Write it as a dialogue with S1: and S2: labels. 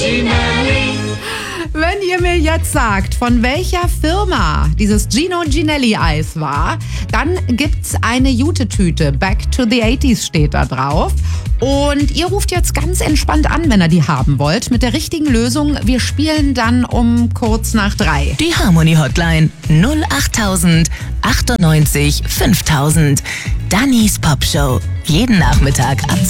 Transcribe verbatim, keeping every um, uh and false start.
S1: Ginelli.
S2: Wenn ihr mir jetzt sagt, von welcher Firma dieses Gino Ginelli Eis war, dann gibt's eine Jute-Tüte. Back to the achtziger steht da drauf. Und ihr ruft jetzt ganz entspannt an, wenn ihr die haben wollt, mit der richtigen Lösung. Wir spielen dann um kurz nach drei.
S3: Die Harmony Hotline null achttausend achtundneunzig fünftausend. Dannys Popshow. Jeden Nachmittag ab